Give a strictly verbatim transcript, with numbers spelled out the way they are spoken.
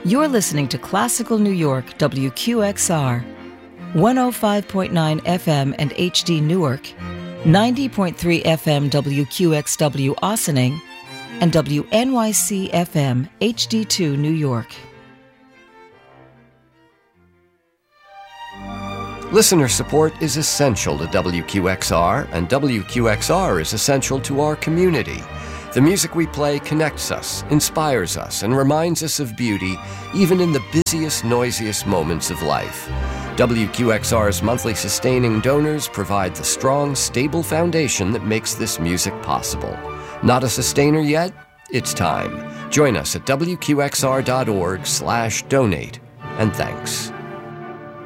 You're listening to Classical New York, W Q X R, one oh five point nine F M and H D Newark, ninety point three F M W Q X W Ossining, and W N Y C F M H D two New York. Listener support is essential to W Q X R, and W Q X R is essential to our community. The music we play connects us, inspires us, and reminds us of beauty, even in the busiest, noisiest moments of life. W Q X R's monthly sustaining donors provide the strong, stable foundation that makes this music possible. Not a sustainer yet? It's time. Join us at W Q X R dot org slash donate, and thanks.